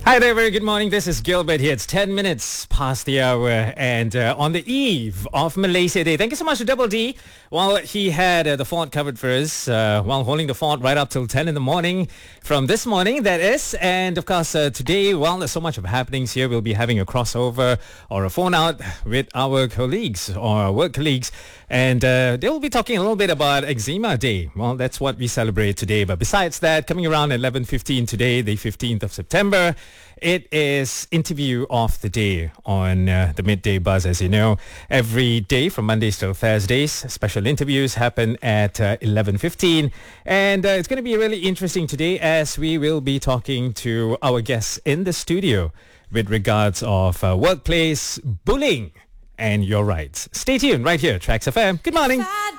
Hi there, very good morning. This is Gilbert here. It's 10 minutes past the hour and on the eve of Malaysia Day. Thank you so much to Double D. Well, he had the fort covered for us while holding the fort right up till 10 in the morning from this morning, that is. And of course, today, well, there's so much of happenings here. We'll be having a crossover or a phone out with our colleagues or our work colleagues. And they'll be talking a little bit about Eczema Day. Well, that's what we celebrate today. But besides that, coming around at 11:15 today, the 15th of September, it is interview of the day on the Midday Buzz. As you know, every day from Mondays till Thursdays, special interviews happen at 11:15. And it's going to be really interesting today as we will be talking to our guests in the studio with regards of workplace bullying and your rights. Stay tuned right here, Tracks FM. Good morning.